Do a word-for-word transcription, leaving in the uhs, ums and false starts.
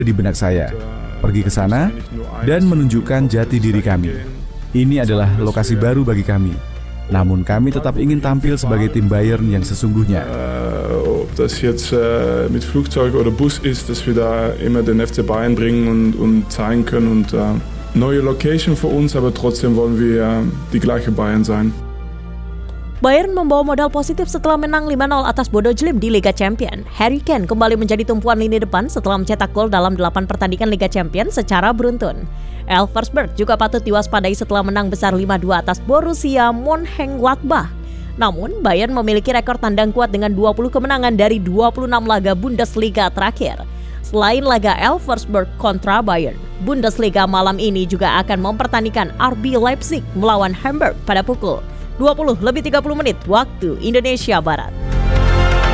di benak saya, pergi ke sana dan menunjukkan jati diri kami. Ini adalah lokasi baru bagi kami. Namun kami tetap ingin tampil sebagai tim Bayern yang sesungguhnya. Uh, ob das jetzt uh, mit Flugzeug oder Bus ist, dass wir da immer den F C Bayern bringen und, und zeigen können. Und uh, neue Location für uns, aber trotzdem wollen wir uh, die gleiche Bayern sein. Bayern membawa modal positif setelah menang lima nol atas Bodo Glimt di Liga Champions. Harry Kane kembali menjadi tumpuan lini depan setelah mencetak gol dalam delapan pertandingan Liga Champions secara beruntun. Elversberg juga patut diwaspadai setelah menang besar lima dua atas Borussia Mönchengladbach. Namun, Bayern memiliki rekor tandang kuat dengan dua puluh kemenangan dari dua puluh enam laga Bundesliga terakhir. Selain laga Elversberg kontra Bayern, Bundesliga malam ini juga akan mempertandingkan R B Leipzig melawan Hamburg pada pukul dua puluh lebih tiga puluh menit waktu Indonesia Barat.